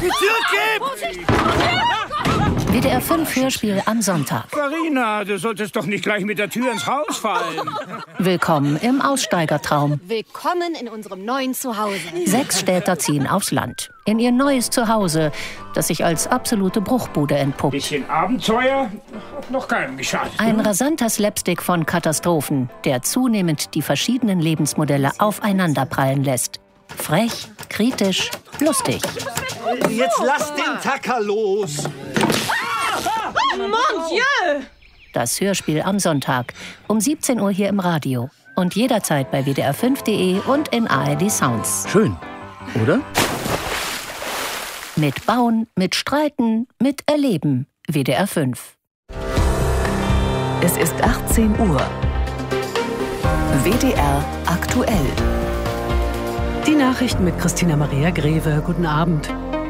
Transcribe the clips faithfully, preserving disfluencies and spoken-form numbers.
Die Tür W D R fünf Hörspiel am Sonntag. Carina, du solltest doch nicht gleich mit der Tür ins Haus fallen. Willkommen im Aussteigertraum. Willkommen in unserem neuen Zuhause. Sechs Städter ziehen aufs Land. In ihr neues Zuhause, das sich als absolute Bruchbude entpuppt. Bisschen Abenteuer hat noch keinem geschadet. Ein rasanter Slapstick von Katastrophen, der zunehmend die verschiedenen Lebensmodelle aufeinanderprallen lässt. Frech, kritisch, lustig. Jetzt lass den Tacker los! Mon Dieu! Das Hörspiel am Sonntag um siebzehn Uhr hier im Radio und jederzeit bei W D R fünf Punkt de und in A R D Sounds. Schön, oder? Mit Bauen, mit Streiten, mit Erleben. W D R fünf. Es ist achtzehn Uhr. W D R aktuell. Die Nachrichten mit Christina Maria Greve. Guten Abend.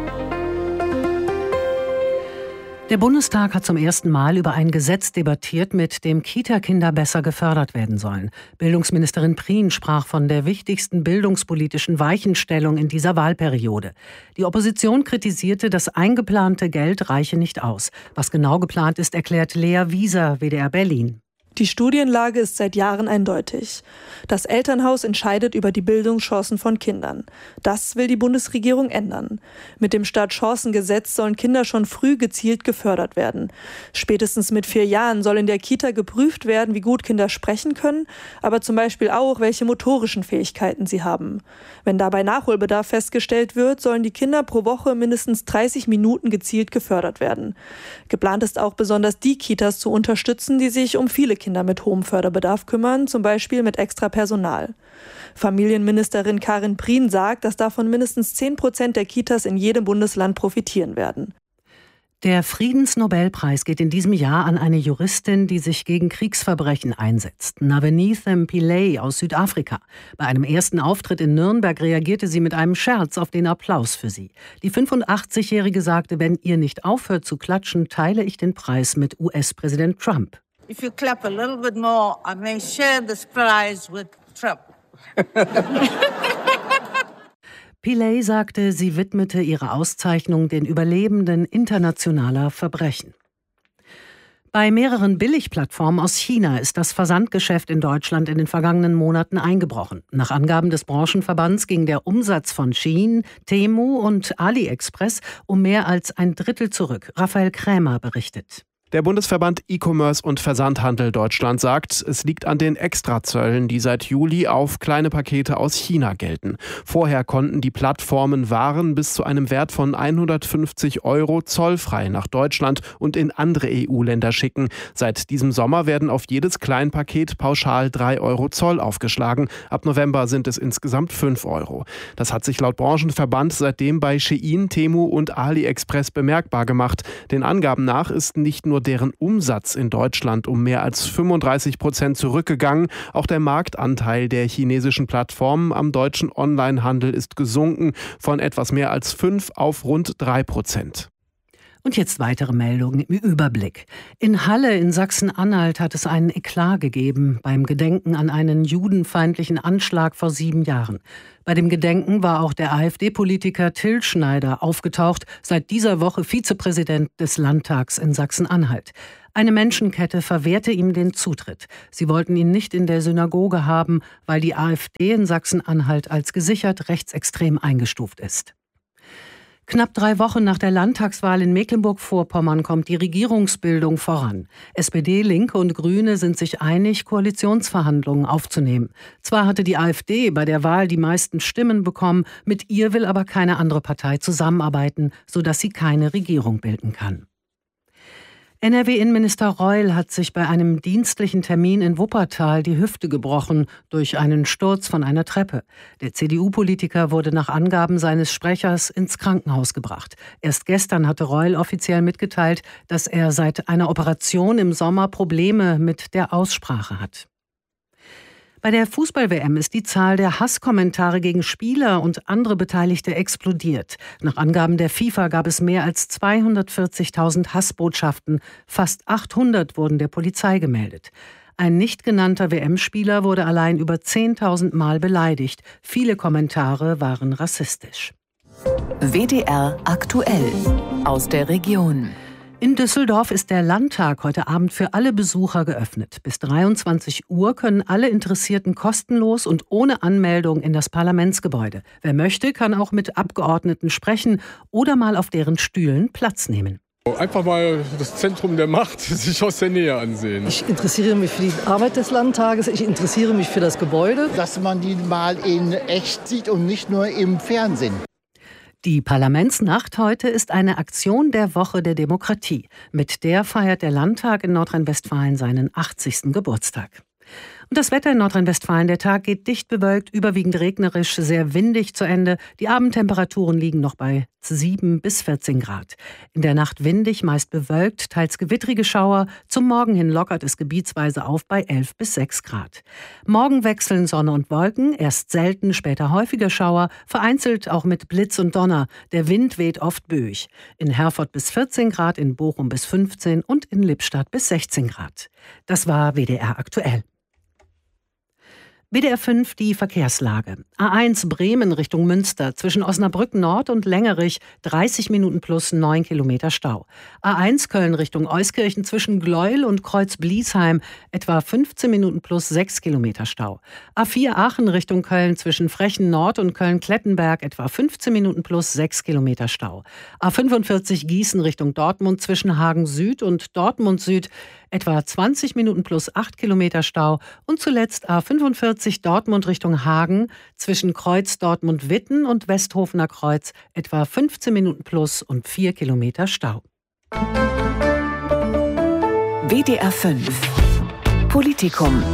Der Bundestag hat zum ersten Mal über ein Gesetz debattiert, mit dem Kita-Kinder besser gefördert werden sollen. Bildungsministerin Prien sprach von der wichtigsten bildungspolitischen Weichenstellung in dieser Wahlperiode. Die Opposition kritisierte, das eingeplante Geld reiche nicht aus. Was genau geplant ist, erklärt Lea Wieser, W D R Berlin. Die Studienlage ist seit Jahren eindeutig. Das Elternhaus entscheidet über die Bildungschancen von Kindern. Das will die Bundesregierung ändern. Mit dem Startchancengesetz sollen Kinder schon früh gezielt gefördert werden. Spätestens mit vier Jahren soll in der Kita geprüft werden, wie gut Kinder sprechen können, aber zum Beispiel auch, welche motorischen Fähigkeiten sie haben. Wenn dabei Nachholbedarf festgestellt wird, sollen die Kinder pro Woche mindestens dreißig Minuten gezielt gefördert werden. Geplant ist auch besonders die Kitas zu unterstützen, die sich um viele Kinder mit hohem Förderbedarf kümmern, zum Beispiel mit extra Personal. Familienministerin Karin Prien sagt, dass davon mindestens zehn Prozent der Kitas in jedem Bundesland profitieren werden. Der Friedensnobelpreis geht in diesem Jahr an eine Juristin, die sich gegen Kriegsverbrechen einsetzt. Navenithem Pillay aus Südafrika. Bei einem ersten Auftritt in Nürnberg reagierte sie mit einem Scherz auf den Applaus für sie. Die fünfundachtzig-Jährige sagte, wenn ihr nicht aufhört zu klatschen, teile ich den Preis mit U S-Präsident Trump. If you clap a little bit more, I may share this prize with Trump. Pillay sagte, sie widmete ihre Auszeichnung den Überlebenden internationaler Verbrechen. Bei mehreren Billigplattformen aus China ist das Versandgeschäft in Deutschland in den vergangenen Monaten eingebrochen. Nach Angaben des Branchenverbands ging der Umsatz von Shein, Temu und AliExpress um mehr als ein Drittel zurück. Raphael Krämer berichtet. Der Bundesverband E-Commerce und Versandhandel Deutschland sagt, es liegt an den Extrazöllen, die seit Juli auf kleine Pakete aus China gelten. Vorher konnten die Plattformen Waren bis zu einem Wert von hundertfünfzig Euro zollfrei nach Deutschland und in andere E U-Länder schicken. Seit diesem Sommer werden auf jedes Kleinpaket pauschal drei Euro Zoll aufgeschlagen. Ab November sind es insgesamt fünf Euro. Das hat sich laut Branchenverband seitdem bei Shein, Temu und AliExpress bemerkbar gemacht. Den Angaben nach ist nicht nur deren Umsatz in Deutschland um mehr als fünfunddreißig Prozent zurückgegangen. Auch der Marktanteil der chinesischen Plattformen am deutschen Onlinehandel ist gesunken von etwas mehr als fünf auf rund drei Prozent. Und jetzt weitere Meldungen im Überblick. In Halle in Sachsen-Anhalt hat es einen Eklat gegeben beim Gedenken an einen judenfeindlichen Anschlag vor sieben Jahren. Bei dem Gedenken war auch der AfD-Politiker Till Schneider aufgetaucht, seit dieser Woche Vizepräsident des Landtags in Sachsen-Anhalt. Eine Menschenkette verwehrte ihm den Zutritt. Sie wollten ihn nicht in der Synagoge haben, weil die AfD in Sachsen-Anhalt als gesichert rechtsextrem eingestuft ist. Knapp drei Wochen nach der Landtagswahl in Mecklenburg-Vorpommern kommt die Regierungsbildung voran. S P D, Linke und Grüne sind sich einig, Koalitionsverhandlungen aufzunehmen. Zwar hatte die AfD bei der Wahl die meisten Stimmen bekommen, mit ihr will aber keine andere Partei zusammenarbeiten, sodass sie keine Regierung bilden kann. N R W-Innenminister Reul hat sich bei einem dienstlichen Termin in Wuppertal die Hüfte gebrochen durch einen Sturz von einer Treppe. Der C D U-Politiker wurde nach Angaben seines Sprechers ins Krankenhaus gebracht. Erst gestern hatte Reul offiziell mitgeteilt, dass er seit einer Operation im Sommer Probleme mit der Aussprache hat. Bei der Fußball-W M ist die Zahl der Hasskommentare gegen Spieler und andere Beteiligte explodiert. Nach Angaben der FIFA gab es mehr als zweihundertvierzigtausend Hassbotschaften. Fast achthundert wurden der Polizei gemeldet. Ein nicht genannter W M-Spieler wurde allein über zehntausend Mal beleidigt. Viele Kommentare waren rassistisch. W D R aktuell aus der Region. In Düsseldorf ist der Landtag heute Abend für alle Besucher geöffnet. Bis dreiundzwanzig Uhr können alle Interessierten kostenlos und ohne Anmeldung in das Parlamentsgebäude. Wer möchte, kann auch mit Abgeordneten sprechen oder mal auf deren Stühlen Platz nehmen. Einfach mal das Zentrum der Macht sich aus der Nähe ansehen. Ich interessiere mich für die Arbeit des Landtages, ich interessiere mich für das Gebäude. Dass man die mal in echt sieht und nicht nur im Fernsehen. Die Parlamentsnacht heute ist eine Aktion der Woche der Demokratie. Mit der feiert der Landtag in Nordrhein-Westfalen seinen achtzigsten Geburtstag. Und das Wetter in Nordrhein-Westfalen, der Tag geht dicht bewölkt, überwiegend regnerisch, sehr windig zu Ende. Die Abendtemperaturen liegen noch bei sieben bis vierzehn Grad. In der Nacht windig, meist bewölkt, teils gewittrige Schauer. Zum Morgen hin lockert es gebietsweise auf bei elf bis sechs Grad. Morgen wechseln Sonne und Wolken, erst selten, später häufiger Schauer, vereinzelt auch mit Blitz und Donner. Der Wind weht oft böig. In Herford bis vierzehn Grad, in Bochum bis fünfzehn und in Lippstadt bis sechzehn Grad. Das war W D R aktuell. W D R fünf die Verkehrslage. A eins Bremen Richtung Münster zwischen Osnabrück Nord und Längerich dreißig Minuten plus neun Kilometer Stau. A eins Köln Richtung Euskirchen zwischen Gleuel und Kreuz-Bliesheim etwa fünfzehn Minuten plus sechs Kilometer Stau. A vier Aachen Richtung Köln zwischen Frechen Nord und Köln-Klettenberg etwa fünfzehn Minuten plus sechs Kilometer Stau. A fünfundvierzig Gießen Richtung Dortmund zwischen Hagen Süd und Dortmund Süd etwa zwanzig Minuten plus acht Kilometer Stau. Und zuletzt A fünfundvierzig Dortmund Richtung Hagen zwischen Kreuz Dortmund-Witten und Westhofener Kreuz etwa fünfzehn Minuten plus und vier Kilometer Stau. W D R fünf Politikum.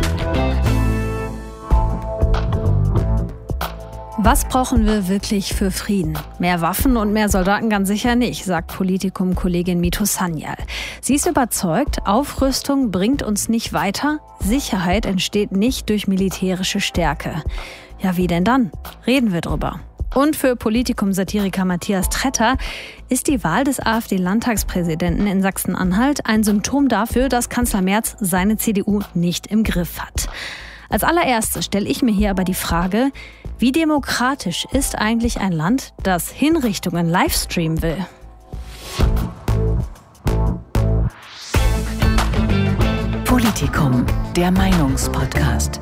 Was brauchen wir wirklich für Frieden? Mehr Waffen und mehr Soldaten ganz sicher nicht, sagt Politikum-Kollegin Mito Sanyal. Sie ist überzeugt, Aufrüstung bringt uns nicht weiter, Sicherheit entsteht nicht durch militärische Stärke. Ja, wie denn dann? Reden wir drüber. Und für Politikum-Satiriker Matthias Tretter ist die Wahl des AfD-Landtagspräsidenten in Sachsen-Anhalt ein Symptom dafür, dass Kanzler Merz seine C D U nicht im Griff hat. Als allererstes stelle ich mir hier aber die Frage, wie demokratisch ist eigentlich ein Land, das Hinrichtungen livestreamen will? Politikum, der Meinungspodcast.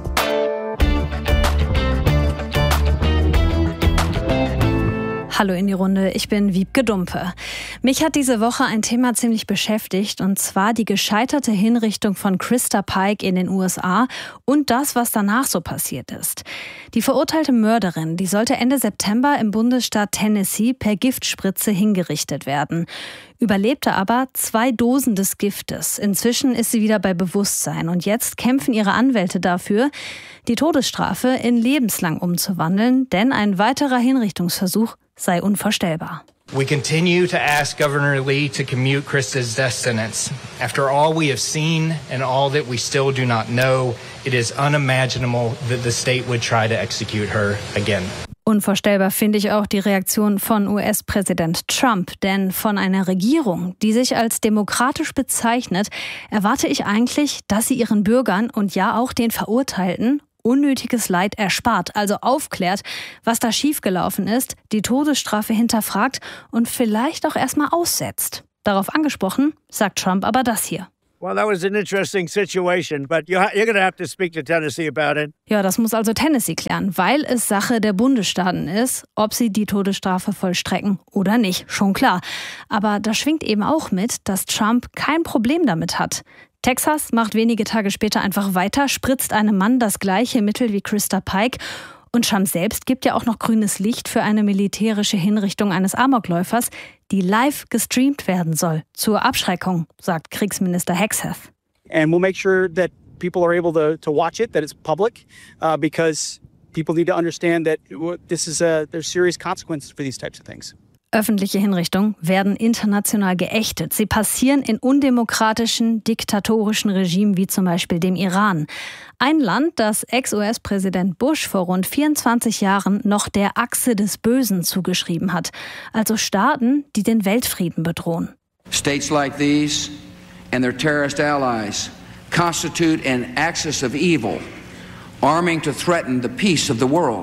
Hallo in die Runde, ich bin Wiebke Dumpe. Mich hat diese Woche ein Thema ziemlich beschäftigt, und zwar die gescheiterte Hinrichtung von Krista Pike in den U S A und das, was danach so passiert ist. Die verurteilte Mörderin, die sollte Ende September im Bundesstaat Tennessee per Giftspritze hingerichtet werden. Überlebte aber zwei Dosen des Giftes. Inzwischen ist sie wieder bei Bewusstsein und jetzt kämpfen ihre Anwälte dafür, die Todesstrafe in lebenslang umzuwandeln, denn ein weiterer Hinrichtungsversuch sei unvorstellbar. We continue to ask Governor Lee to commute Krista's death sentence. After all we have seen and all that we still do not know, it is unimaginable that the state would try to execute her again. Unvorstellbar finde ich auch die Reaktion von U S-Präsident Trump, denn von einer Regierung, die sich als demokratisch bezeichnet, erwarte ich eigentlich, dass sie ihren Bürgern und ja auch den Verurteilten unnötiges Leid erspart, also aufklärt, was da schiefgelaufen ist, die Todesstrafe hinterfragt und vielleicht auch erstmal aussetzt. Darauf angesprochen, sagt Trump aber das hier. Well, that was an interesting situation, but you're going to have to speak to Tennessee about it. Ja, das muss also Tennessee klären, weil es Sache der Bundesstaaten ist, ob sie die Todesstrafe vollstrecken oder nicht, schon klar. Aber da schwingt eben auch mit, dass Trump kein Problem damit hat. Texas macht wenige Tage später einfach weiter, spritzt einem Mann das gleiche Mittel wie Krista Pike. Und Trump selbst gibt ja auch noch grünes Licht für eine militärische Hinrichtung eines Amokläufers, die live gestreamt werden soll. Zur Abschreckung, sagt Kriegsminister Hegseth. And we'll make sure that people are able to, to watch it, that it's public, uh, because people need to understand that this is a, there's serious consequences for these types of things. Öffentliche Hinrichtungen werden international geächtet. Sie passieren in undemokratischen, diktatorischen Regimen wie zum Beispiel dem Iran. Ein Land, das Ex-U S-Präsident Bush vor rund vierundzwanzig Jahren noch der Achse des Bösen zugeschrieben hat. Also Staaten, die den Weltfrieden bedrohen. States like these and their terrorist allies constitute an axis of evil, arming to threaten the peace of the world.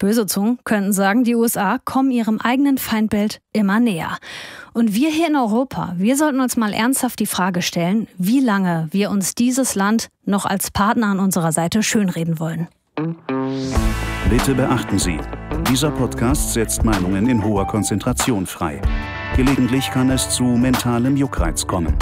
Böse Zungen könnten sagen, die U S A kommen ihrem eigenen Feindbild immer näher. Und wir hier in Europa, wir sollten uns mal ernsthaft die Frage stellen, wie lange wir uns dieses Land noch als Partner an unserer Seite schönreden wollen. Bitte beachten Sie, dieser Podcast setzt Meinungen in hoher Konzentration frei. Gelegentlich kann es zu mentalem Juckreiz kommen.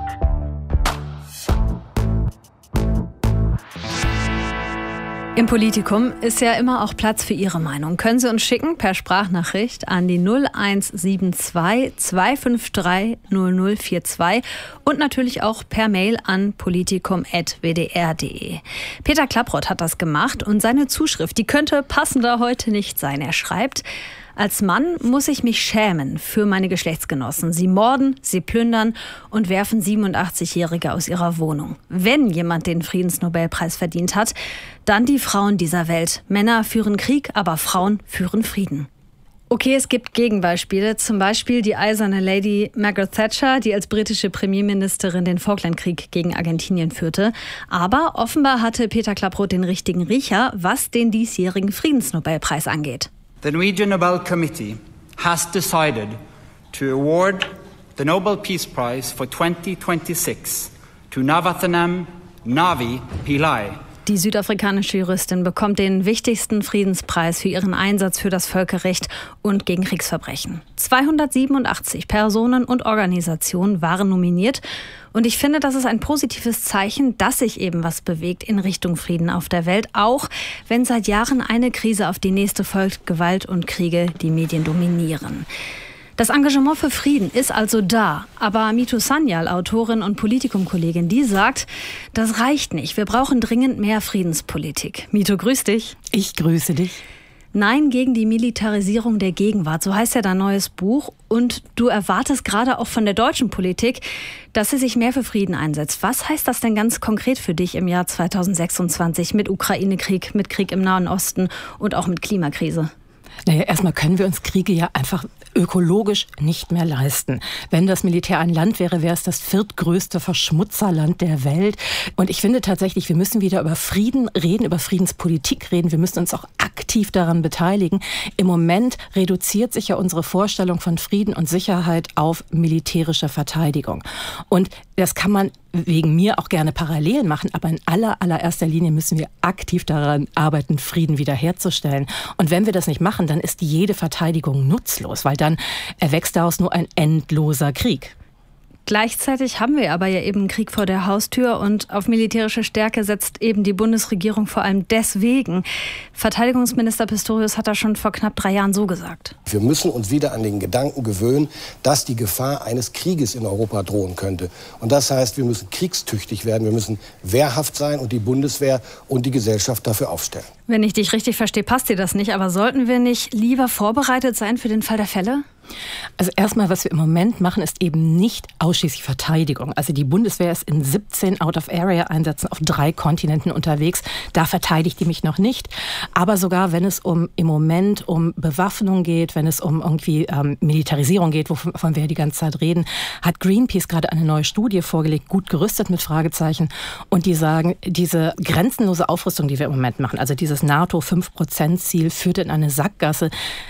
Im Politikum ist ja immer auch Platz für Ihre Meinung. Können Sie uns schicken per Sprachnachricht an die null eins sieben zwei, zwei fünf drei, null null vier zwei und natürlich auch per Mail an politikum at w d r punkt d e. Peter Klaproth hat das gemacht und seine Zuschrift, die könnte passender heute nicht sein. Er schreibt: Als Mann muss ich mich schämen für meine Geschlechtsgenossen. Sie morden, sie plündern und werfen siebenundachtzigjährige aus ihrer Wohnung. Wenn jemand den Friedensnobelpreis verdient hat, dann die Frauen dieser Welt. Männer führen Krieg, aber Frauen führen Frieden. Okay, es gibt Gegenbeispiele, zum Beispiel die eiserne Lady Margaret Thatcher, die als britische Premierministerin den Falklandkrieg gegen Argentinien führte. Aber offenbar hatte Peter Klaproth den richtigen Riecher, was den diesjährigen Friedensnobelpreis angeht. The Norwegian Nobel Committee has decided to award the Nobel Peace Prize for twenty twenty-six to Navathanam Navi Pillai. Die südafrikanische Juristin bekommt den wichtigsten Friedenspreis für ihren Einsatz für das Völkerrecht und gegen Kriegsverbrechen. zweihundertsiebenundachtzig Personen und Organisationen waren nominiert. Und ich finde, das ist ein positives Zeichen, dass sich eben was bewegt in Richtung Frieden auf der Welt, auch wenn seit Jahren eine Krise auf die nächste folgt, Gewalt und Kriege die Medien dominieren. Das Engagement für Frieden ist also da. Aber Mito Sanyal, Autorin und Politikum-Kollegin, die sagt, das reicht nicht. Wir brauchen dringend mehr Friedenspolitik. Mito, grüß dich. Ich grüße dich. Nein gegen die Militarisierung der Gegenwart, so heißt ja dein neues Buch. Und du erwartest gerade auch von der deutschen Politik, dass sie sich mehr für Frieden einsetzt. Was heißt das denn ganz konkret für dich im Jahr zweitausendsechsundzwanzig mit Ukraine-Krieg, mit Krieg im Nahen Osten und auch mit Klimakrise? Naja, erstmal können wir uns Kriege ja einfach ökologisch nicht mehr leisten. Wenn das Militär ein Land wäre, wäre es das viertgrößte Verschmutzerland der Welt. Und ich finde tatsächlich, wir müssen wieder über Frieden reden, über Friedenspolitik reden. Wir müssen uns auch aktiv daran beteiligen. Im Moment reduziert sich ja unsere Vorstellung von Frieden und Sicherheit auf militärische Verteidigung. Und das kann man wegen mir auch gerne parallel machen, aber in aller, allererster Linie müssen wir aktiv daran arbeiten, Frieden wiederherzustellen. Und wenn wir das nicht machen, dann ist jede Verteidigung nutzlos, weil dann erwächst daraus nur ein endloser Krieg. Gleichzeitig haben wir aber ja eben einen Krieg vor der Haustür und auf militärische Stärke setzt eben die Bundesregierung vor allem deswegen. Verteidigungsminister Pistorius hat das schon vor knapp drei Jahren so gesagt. Wir müssen uns wieder an den Gedanken gewöhnen, dass die Gefahr eines Krieges in Europa drohen könnte. Und das heißt, wir müssen kriegstüchtig werden, wir müssen wehrhaft sein und die Bundeswehr und die Gesellschaft dafür aufstellen. Wenn ich dich richtig verstehe, passt dir das nicht. Aber sollten wir nicht lieber vorbereitet sein für den Fall der Fälle? Also erstmal, was wir im Moment machen, ist eben nicht ausschließlich Verteidigung. Also die Bundeswehr ist in siebzehn Out-of-Area-Einsätzen auf drei Kontinenten unterwegs. Da verteidigt die mich noch nicht. Aber sogar, wenn es um im Moment um Bewaffnung geht, wenn es um irgendwie ähm, Militarisierung geht, wovon wir ja die ganze Zeit reden, hat Greenpeace gerade eine neue Studie vorgelegt, gut gerüstet mit Fragezeichen. Und die sagen, diese grenzenlose Aufrüstung, die wir im Moment machen, also dieses NATO fünf Prozent Ziel, führt in eine Sackgasse.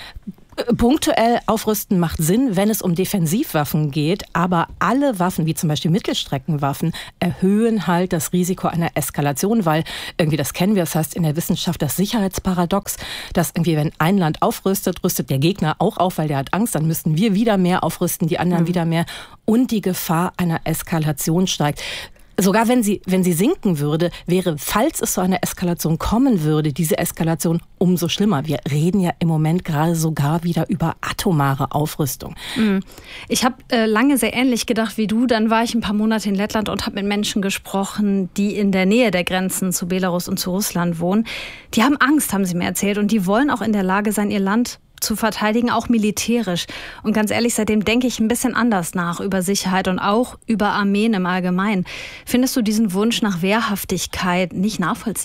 Punktuell aufrüsten macht Sinn, wenn es um Defensivwaffen geht, aber alle Waffen, wie zum Beispiel Mittelstreckenwaffen, erhöhen halt das Risiko einer Eskalation, weil irgendwie, das kennen wir, das heißt in der Wissenschaft das Sicherheitsparadox, dass irgendwie, wenn ein Land aufrüstet, rüstet der Gegner auch auf, weil der hat Angst, dann müssten wir wieder mehr aufrüsten, die anderen mhm. wieder mehr und die Gefahr einer Eskalation steigt. Sogar wenn sie, wenn sie sinken würde, wäre, falls es zu einer Eskalation kommen würde, diese Eskalation umso schlimmer. Wir reden ja im Moment gerade sogar wieder über atomare Aufrüstung. Ich habe äh, lange sehr ähnlich gedacht wie du. Dann war ich ein paar Monate in Lettland und habe mit Menschen gesprochen, die in der Nähe der Grenzen zu Belarus und zu Russland wohnen. Die haben Angst, haben sie mir erzählt. Und die wollen auch in der Lage sein, ihr Land zu verteidigen, auch militärisch. Und ganz ehrlich, seitdem denke ich ein bisschen anders nach über Sicherheit und auch über Armeen im Allgemeinen. Findest du diesen Wunsch nach Wehrhaftigkeit nicht nachvollziehbar?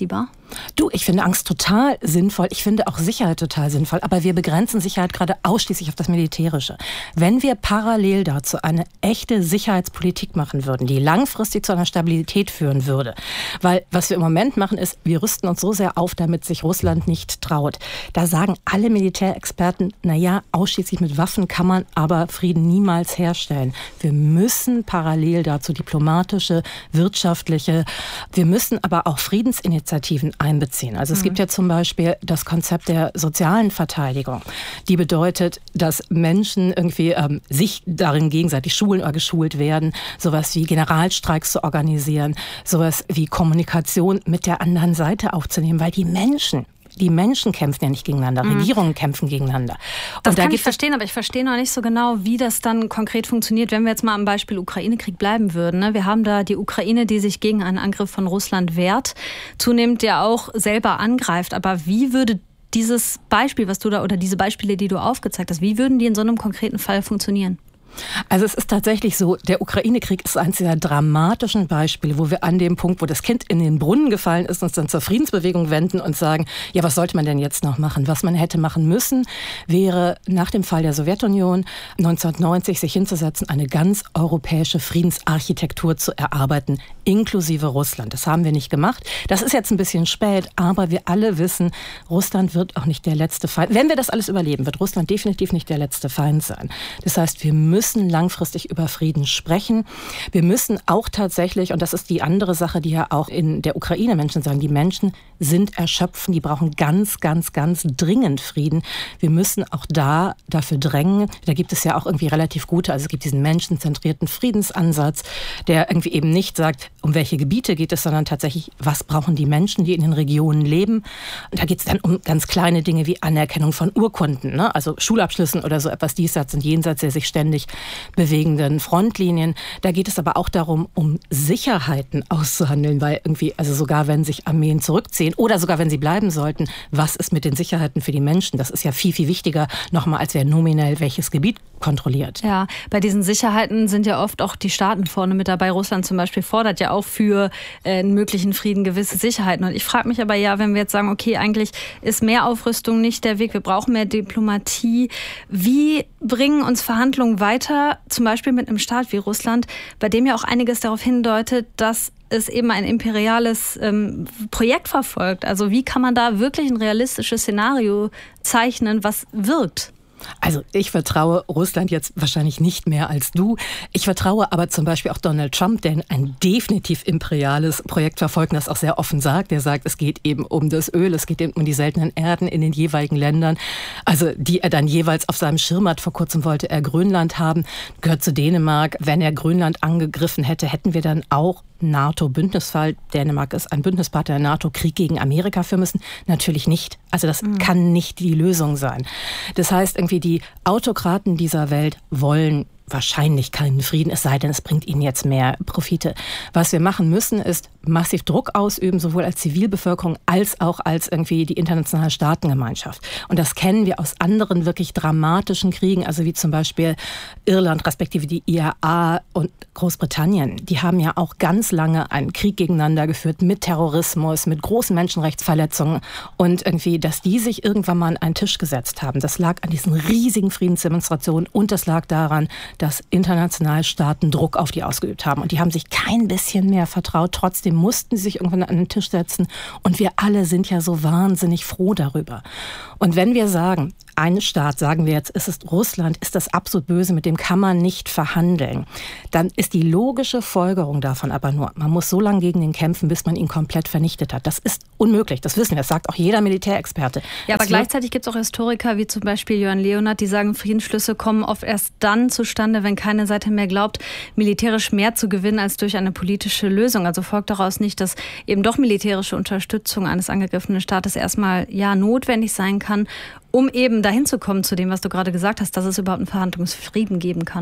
Du, ich finde Angst total sinnvoll. Ich finde auch Sicherheit total sinnvoll. Aber wir begrenzen Sicherheit gerade ausschließlich auf das Militärische. Wenn wir parallel dazu eine echte Sicherheitspolitik machen würden, die langfristig zu einer Stabilität führen würde, weil was wir im Moment machen ist, wir rüsten uns so sehr auf, damit sich Russland nicht traut. Da sagen alle Militärexperten, naja, ausschließlich mit Waffen kann man aber Frieden niemals herstellen. Wir müssen parallel dazu diplomatische, wirtschaftliche, wir müssen aber auch Friedensinitiativen einbeziehen. Also es mhm. gibt ja zum Beispiel das Konzept der sozialen Verteidigung. Die bedeutet, dass Menschen irgendwie ähm, sich darin gegenseitig schulen oder geschult werden, sowas wie Generalstreiks zu organisieren, sowas wie Kommunikation mit der anderen Seite aufzunehmen, weil die Menschen Die Menschen kämpfen ja nicht gegeneinander, mhm. Regierungen kämpfen gegeneinander. Das und da kann ich verstehen, aber ich verstehe noch nicht so genau, wie das dann konkret funktioniert, wenn wir jetzt mal am Beispiel Ukraine-Krieg bleiben würden. Ne? Wir haben da die Ukraine, die sich gegen einen Angriff von Russland wehrt, zunehmend ja auch selber angreift. Aber wie würde dieses Beispiel, was du da, oder diese Beispiele, die du aufgezeigt hast, wie würden die in so einem konkreten Fall funktionieren? Also es ist tatsächlich so, der Ukraine-Krieg ist eines der dramatischen Beispiele, wo wir an dem Punkt, wo das Kind in den Brunnen gefallen ist, uns dann zur Friedensbewegung wenden und sagen, ja, was sollte man denn jetzt noch machen? Was man hätte machen müssen, wäre nach dem Fall der Sowjetunion neunzehnhundertneunzig sich hinzusetzen, eine ganz europäische Friedensarchitektur zu erarbeiten, inklusive Russland. Das haben wir nicht gemacht. Das ist jetzt ein bisschen spät, aber wir alle wissen, Russland wird auch nicht der letzte Feind. Wenn wir das alles überleben, wird Russland definitiv nicht der letzte Feind sein. Das heißt, wir müssen müssen langfristig über Frieden sprechen. Wir müssen auch tatsächlich, und das ist die andere Sache, die ja auch in der Ukraine Menschen sagen, die Menschen sind erschöpft, die brauchen ganz, ganz, ganz dringend Frieden. Wir müssen auch da dafür drängen. Da gibt es ja auch irgendwie relativ gute, also es gibt diesen menschenzentrierten Friedensansatz, der irgendwie eben nicht sagt, um welche Gebiete geht es, sondern tatsächlich, was brauchen die Menschen, die in den Regionen leben. Und da geht es dann um ganz kleine Dinge wie Anerkennung von Urkunden, ne? Also Schulabschlüssen oder so etwas diesseits und jenseits der sich ständig bewegenden Frontlinien. Da geht es aber auch darum, um Sicherheiten auszuhandeln, weil irgendwie, also sogar wenn sich Armeen zurückziehen oder sogar wenn sie bleiben sollten, was ist mit den Sicherheiten für die Menschen? Das ist ja viel, viel wichtiger nochmal, als wer nominell welches Gebiet kontrolliert. Ja, bei diesen Sicherheiten sind ja oft auch die Staaten vorne mit dabei. Russland zum Beispiel fordert ja auch für äh, einen möglichen Frieden gewisse Sicherheiten. Und ich frage mich aber ja, wenn wir jetzt sagen, okay, eigentlich ist mehr Aufrüstung nicht der Weg, wir brauchen mehr Diplomatie. Wie bringen uns Verhandlungen weiter, zum Beispiel mit einem Staat wie Russland, bei dem ja auch einiges darauf hindeutet, dass es eben ein imperiales ähm, Projekt verfolgt? Also wie kann man da wirklich ein realistisches Szenario zeichnen, was wirkt? Also ich vertraue Russland jetzt wahrscheinlich nicht mehr als du. Ich vertraue aber zum Beispiel auch Donald Trump, der ein definitiv imperiales Projekt verfolgt und das auch sehr offen sagt. Der sagt, es geht eben um das Öl, es geht eben um die seltenen Erden in den jeweiligen Ländern, also die er dann jeweils auf seinem Schirm hat. Vor kurzem wollte er Grönland haben, gehört zu Dänemark. Wenn er Grönland angegriffen hätte, hätten wir dann auch NATO-Bündnisfall. Dänemark ist ein Bündnispartner der NATO, Krieg gegen Amerika führen müssen? Natürlich nicht. Also das mhm. kann nicht die Lösung sein. Das heißt, irgendwie die Autokraten dieser Welt wollen wahrscheinlich keinen Frieden, es sei denn, es bringt ihnen jetzt mehr Profite. Was wir machen müssen, ist massiv Druck ausüben, sowohl als Zivilbevölkerung als auch als irgendwie die internationale Staatengemeinschaft. Und das kennen wir aus anderen wirklich dramatischen Kriegen, also wie zum Beispiel Irland, respektive die I R A und Großbritannien. Die haben ja auch ganz lange einen Krieg gegeneinander geführt mit Terrorismus, mit großen Menschenrechtsverletzungen und irgendwie, dass die sich irgendwann mal an einen Tisch gesetzt haben. Das lag an diesen riesigen Friedensdemonstrationen und das lag daran, dass international Staaten Druck auf die ausgeübt haben. Und die haben sich kein bisschen mehr vertraut. Trotzdem mussten sie sich irgendwann an den Tisch setzen. Und wir alle sind ja so wahnsinnig froh darüber. Und wenn wir sagen, ein Staat, sagen wir jetzt, ist es Russland, ist das absolut böse, mit dem kann man nicht verhandeln, dann ist die logische Folgerung davon aber nur, man muss so lange gegen den kämpfen, bis man ihn komplett vernichtet hat. Das ist unmöglich, das wissen wir, das sagt auch jeder Militärexperte. Ja, aber es gleichzeitig gibt es auch Historiker, wie zum Beispiel Jörn Leonhard, die sagen, Friedensschlüsse kommen oft erst dann zustande, wenn keine Seite mehr glaubt, militärisch mehr zu gewinnen als durch eine politische Lösung. Also folgt daraus nicht, dass eben doch militärische Unterstützung eines angegriffenen Staates erstmal ja notwendig sein kann, um eben dahin zu kommen zu dem, was du gerade gesagt hast, dass es überhaupt einen Verhandlungsfrieden geben kann.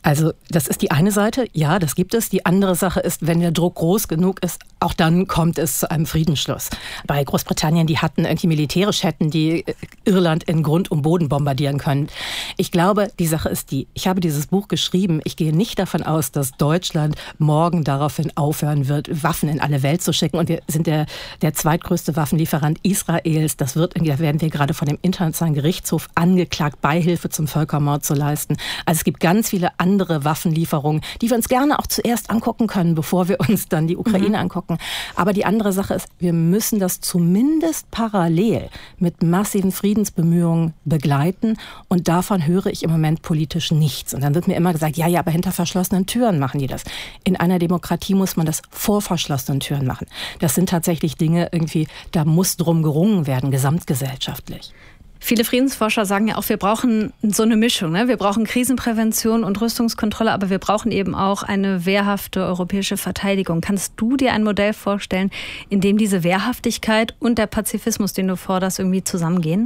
Also das ist die eine Seite, ja, das gibt es. Die andere Sache ist, wenn der Druck groß genug ist, auch dann kommt es zu einem Friedensschluss. Bei Großbritannien, die hatten irgendwie militärisch, hätten die Irland in Grund und Boden bombardieren können. Ich glaube, die Sache ist die, ich habe dieses Buch geschrieben, ich gehe nicht davon aus, dass Deutschland morgen daraufhin aufhören wird, Waffen in alle Welt zu schicken. Und wir sind der, der zweitgrößte Waffenlieferant Israels. Das wird, da werden wir gerade von dem Internationalen Gerichtshof angeklagt, Beihilfe zum Völkermord zu leisten. Also es gibt ganz viele andere andere Waffenlieferungen, die wir uns gerne auch zuerst angucken können, bevor wir uns dann die Ukraine mhm. angucken. Aber die andere Sache ist, wir müssen das zumindest parallel mit massiven Friedensbemühungen begleiten. Und davon höre ich im Moment politisch nichts. Und dann wird mir immer gesagt, ja, ja, aber hinter verschlossenen Türen machen die das. In einer Demokratie muss man das vor verschlossenen Türen machen. Das sind tatsächlich Dinge irgendwie, da muss drum gerungen werden, gesamtgesellschaftlich. Viele Friedensforscher sagen ja auch, wir brauchen so eine Mischung. Ne? Wir brauchen Krisenprävention und Rüstungskontrolle, aber wir brauchen eben auch eine wehrhafte europäische Verteidigung. Kannst du dir ein Modell vorstellen, in dem diese Wehrhaftigkeit und der Pazifismus, den du forderst, irgendwie zusammengehen?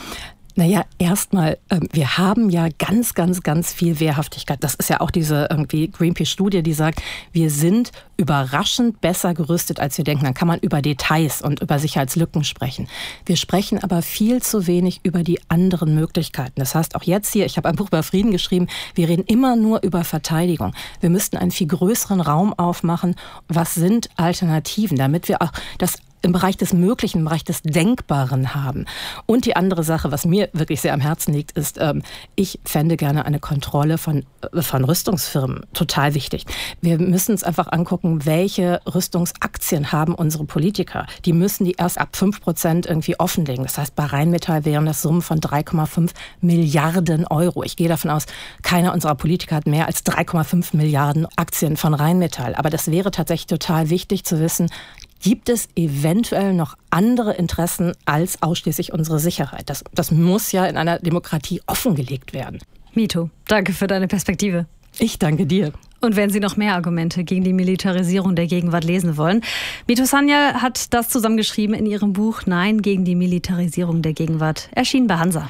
Naja, erstmal, äh, wir haben ja ganz, ganz, ganz viel Wehrhaftigkeit. Das ist ja auch diese irgendwie Greenpeace-Studie, die sagt, wir sind überraschend besser gerüstet, als wir denken. Dann kann man über Details und über Sicherheitslücken sprechen. Wir sprechen aber viel zu wenig über die anderen Möglichkeiten. Das heißt, auch jetzt hier, ich habe ein Buch über Frieden geschrieben, wir reden immer nur über Verteidigung. Wir müssten einen viel größeren Raum aufmachen. Was sind Alternativen, damit wir auch das im Bereich des Möglichen, im Bereich des Denkbaren haben. Und die andere Sache, was mir wirklich sehr am Herzen liegt, ist, ähm, ich fände gerne eine Kontrolle von, äh, von Rüstungsfirmen. Total wichtig. Wir müssen uns einfach angucken, welche Rüstungsaktien haben unsere Politiker. Die müssen die erst ab fünf Prozent irgendwie offenlegen. Das heißt, bei Rheinmetall wären das Summen von drei Komma fünf Milliarden Euro. Ich gehe davon aus, keiner unserer Politiker hat mehr als drei Komma fünf Milliarden Aktien von Rheinmetall. Aber das wäre tatsächlich total wichtig zu wissen, gibt es eventuell noch andere Interessen als ausschließlich unsere Sicherheit? Das, das muss ja in einer Demokratie offengelegt werden. Mito, danke für deine Perspektive. Ich danke dir. Und wenn Sie noch mehr Argumente gegen die Militarisierung der Gegenwart lesen wollen, Mito Sanyal hat das zusammengeschrieben in ihrem Buch Nein gegen die Militarisierung der Gegenwart, erschienen bei Hansa.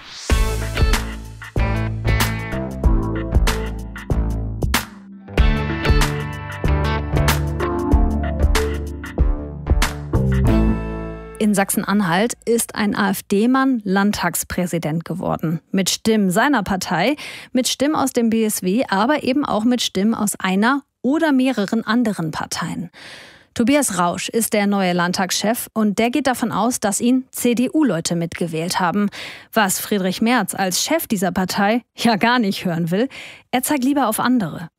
In Sachsen-Anhalt ist ein AfD-Mann Landtagspräsident geworden. Mit Stimmen seiner Partei, mit Stimmen aus dem B S W, aber eben auch mit Stimmen aus einer oder mehreren anderen Parteien. Tobias Rausch ist der neue Landtagschef und der geht davon aus, dass ihn C D U-Leute mitgewählt haben. Was Friedrich Merz als Chef dieser Partei ja gar nicht hören will, er zeigt lieber auf andere.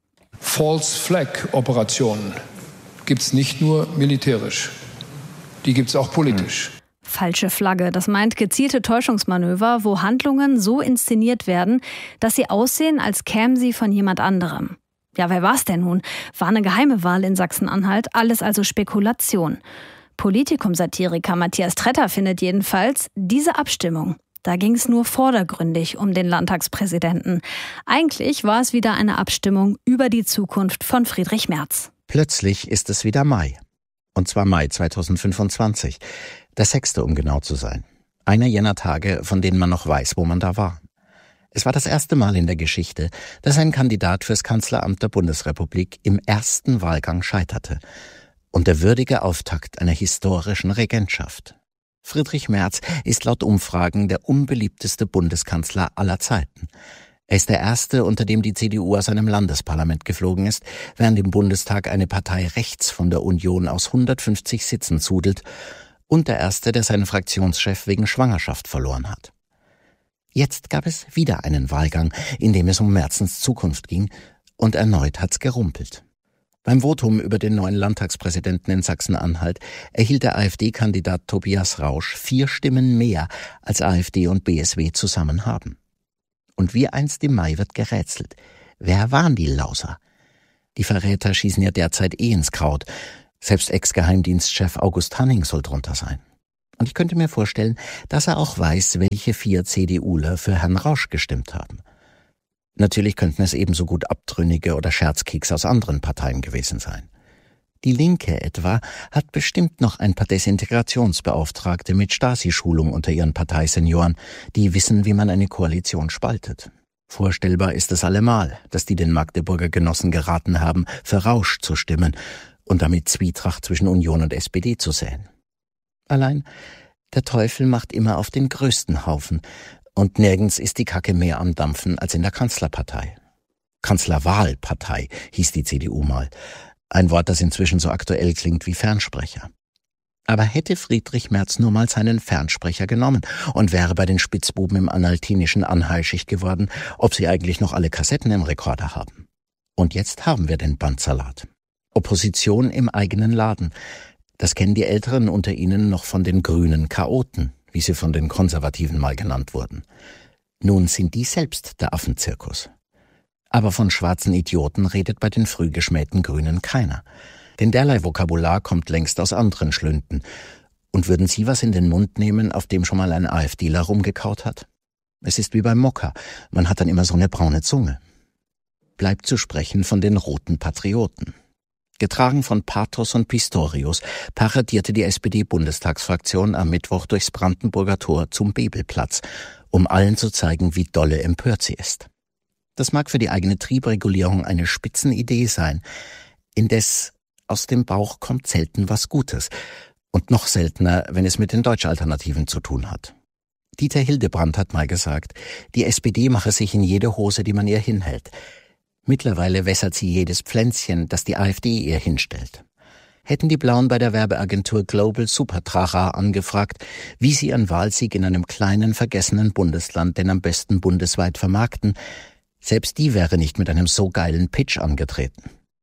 False-Flag-Operationen gibt es nicht nur militärisch. Die gibt es auch politisch. Falsche Flagge, das meint gezielte Täuschungsmanöver, wo Handlungen so inszeniert werden, dass sie aussehen, als kämen sie von jemand anderem. Ja, wer war es denn nun? War eine geheime Wahl in Sachsen-Anhalt, alles also Spekulation. Politikum-Satiriker Matthias Tretter findet jedenfalls, diese Abstimmung, da ging es nur vordergründig um den Landtagspräsidenten. Eigentlich war es wieder eine Abstimmung über die Zukunft von Friedrich Merz. Plötzlich ist es wieder Mai. Und zwar Mai zweitausendfünfundzwanzig. Der sechste, um genau zu sein. Einer jener Tage, von denen man noch weiß, wo man da war. Es war das erste Mal in der Geschichte, dass ein Kandidat fürs Kanzleramt der Bundesrepublik im ersten Wahlgang scheiterte. Und der würdige Auftakt einer historischen Regentschaft. Friedrich Merz ist laut Umfragen der unbeliebteste Bundeskanzler aller Zeiten. Er ist der erste, unter dem die C D U aus einem Landesparlament geflogen ist, während im Bundestag eine Partei rechts von der Union aus hundertfünfzig Sitzen zudelt, und der erste, der seinen Fraktionschef wegen Schwangerschaft verloren hat. Jetzt gab es wieder einen Wahlgang, in dem es um Merzens Zukunft ging, und erneut hat's gerumpelt. Beim Votum über den neuen Landtagspräsidenten in Sachsen-Anhalt erhielt der AfD-Kandidat Tobias Rausch vier Stimmen mehr, als AfD und B S W zusammen haben. Und wie einst im Mai wird gerätselt. Wer waren die Lauser? Die Verräter schießen ja derzeit eh ins Kraut. Selbst Ex-Geheimdienstchef August Hanning soll drunter sein. Und ich könnte mir vorstellen, dass er auch weiß, welche vier CDUler für Herrn Rausch gestimmt haben. Natürlich könnten es ebenso gut Abtrünnige oder Scherzkeks aus anderen Parteien gewesen sein. Die Linke etwa hat bestimmt noch ein paar Desintegrationsbeauftragte mit Stasi-Schulung unter ihren Parteisenioren, die wissen, wie man eine Koalition spaltet. Vorstellbar ist es allemal, dass die den Magdeburger Genossen geraten haben, für Rausch zu stimmen und damit Zwietracht zwischen Union und S P D zu säen. Allein, der Teufel macht immer auf den größten Haufen und nirgends ist die Kacke mehr am Dampfen als in der Kanzlerpartei. Kanzlerwahlpartei hieß die C D U mal. Ein Wort, das inzwischen so aktuell klingt wie Fernsprecher. Aber hätte Friedrich Merz nur mal seinen Fernsprecher genommen und wäre bei den Spitzbuben im Analtinischen anheischig geworden, ob sie eigentlich noch alle Kassetten im Rekorder haben. Und jetzt haben wir den Bandsalat. Opposition im eigenen Laden. Das kennen die Älteren unter ihnen noch von den grünen Chaoten, wie sie von den Konservativen mal genannt wurden. Nun sind die selbst der Affenzirkus. Aber von schwarzen Idioten redet bei den früh geschmähten Grünen keiner. Denn derlei Vokabular kommt längst aus anderen Schlünden. Und würden Sie was in den Mund nehmen, auf dem schon mal ein AfDler rumgekaut hat? Es ist wie beim Mokka, man hat dann immer so eine braune Zunge. Bleibt zu sprechen von den roten Patrioten. Getragen von Pathos und Pistorius paradierte die S P D-Bundestagsfraktion am Mittwoch durchs Brandenburger Tor zum Bebelplatz, um allen zu zeigen, wie dolle empört sie ist. Das mag für die eigene Triebregulierung eine Spitzenidee sein, indes aus dem Bauch kommt selten was Gutes und noch seltener, wenn es mit den Deutschalternativen zu tun hat. Dieter Hildebrandt hat mal gesagt, die S P D mache sich in jede Hose, die man ihr hinhält. Mittlerweile wässert sie jedes Pflänzchen, das die AfD ihr hinstellt. Hätten die Blauen bei der Werbeagentur Global Supertracha angefragt, wie sie ihren Wahlsieg in einem kleinen, vergessenen Bundesland denn am besten bundesweit vermarkten, selbst die wäre nicht mit einem so geilen Pitch angetreten.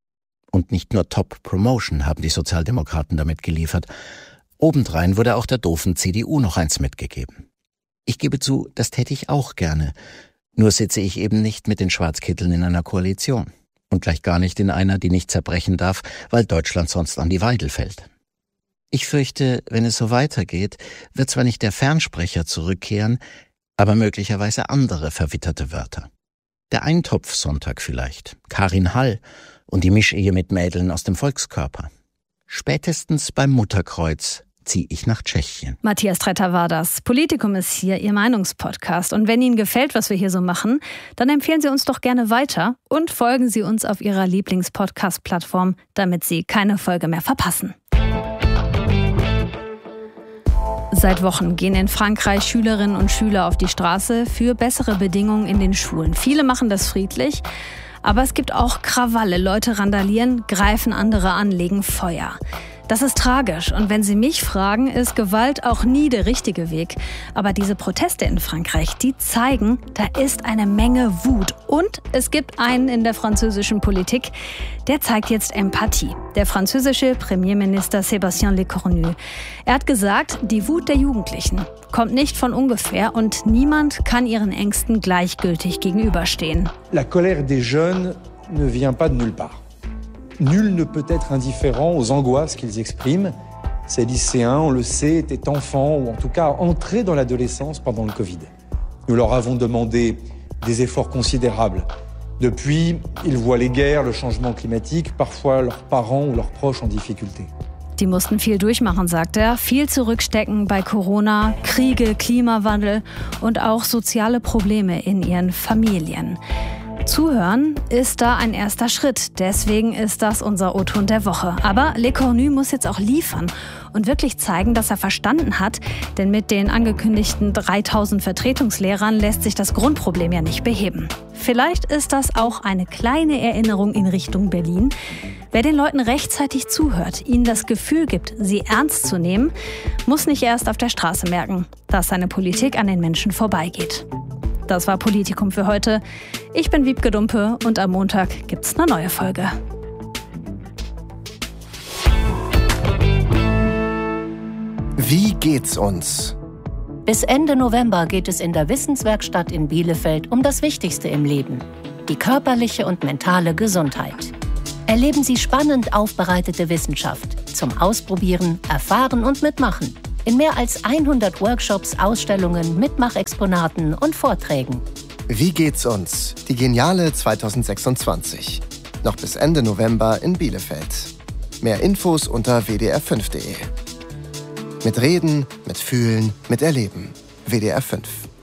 Und nicht nur Top-Promotion haben die Sozialdemokraten damit geliefert. Obendrein wurde auch der doofen C D U noch eins mitgegeben. Ich gebe zu, das täte ich auch gerne. Nur sitze ich eben nicht mit den Schwarzkitteln in einer Koalition. Und gleich gar nicht in einer, die nicht zerbrechen darf, weil Deutschland sonst an die Weidel fällt. Ich fürchte, wenn es so weitergeht, wird zwar nicht der Fernsprecher zurückkehren, aber möglicherweise andere verwitterte Wörter. Der Eintopfsonntag vielleicht, Karin Hall und die Mischehe mit Mädeln aus dem Volkskörper. Spätestens beim Mutterkreuz ziehe ich nach Tschechien. Matthias Tretter war das. Politikum ist hier Ihr Meinungspodcast. Und wenn Ihnen gefällt, was wir hier so machen, dann empfehlen Sie uns doch gerne weiter und folgen Sie uns auf Ihrer Lieblingspodcast-Plattform, damit Sie keine Folge mehr verpassen. Seit Wochen gehen in Frankreich Schülerinnen und Schüler auf die Straße für bessere Bedingungen in den Schulen. Viele machen das friedlich, aber es gibt auch Krawalle. Leute randalieren, greifen andere an, legen Feuer. Das ist tragisch und wenn Sie mich fragen, ist Gewalt auch nie der richtige Weg. Aber diese Proteste in Frankreich, die zeigen, da ist eine Menge Wut. Und es gibt einen in der französischen Politik, der zeigt jetzt Empathie. Der französische Premierminister Sébastien Lecornu. Er hat gesagt, die Wut der Jugendlichen kommt nicht von ungefähr und niemand kann ihren Ängsten gleichgültig gegenüberstehen. La colère des jeunes ne vient pas de nulle part. Nul ne peut être indifférent aux angoisses qu'ils expriment. Ces lycéens, on le sait, étaient enfants ou en tout cas entrés dans l'adolescence pendant le Covid. Nous leur avons demandé des efforts considérables. Depuis, ils voient les guerres, le changement climatique, parfois leurs parents ou leurs proches en difficulté. Die mussten viel durchmachen, sagt er, viel zurückstecken bei Corona, Kriege, Klimawandel und auch soziale Probleme in ihren Familien. Zuhören ist da ein erster Schritt. Deswegen ist das unser O-Ton der Woche. Aber Lecornu muss jetzt auch liefern und wirklich zeigen, dass er verstanden hat. Denn mit den angekündigten dreitausend Vertretungslehrern lässt sich das Grundproblem ja nicht beheben. Vielleicht ist das auch eine kleine Erinnerung in Richtung Berlin. Wer den Leuten rechtzeitig zuhört, ihnen das Gefühl gibt, sie ernst zu nehmen, muss nicht erst auf der Straße merken, dass seine Politik an den Menschen vorbeigeht. Das war Politikum für heute. Ich bin Wiebke Dumpe und am Montag gibt's eine neue Folge. Wie geht's uns? Bis Ende November geht es in der Wissenswerkstatt in Bielefeld um das Wichtigste im Leben: die körperliche und mentale Gesundheit. Erleben Sie spannend aufbereitete Wissenschaft zum Ausprobieren, Erfahren und Mitmachen. In mehr als hundert Workshops, Ausstellungen, Mitmachexponaten und Vorträgen. Wie geht's uns? Die geniale zweitausendsechsundzwanzig. Noch bis Ende November in Bielefeld. Mehr Infos unter w d r fünf punkt d e. Mit Reden, mit Fühlen, mit Erleben. W D R fünf.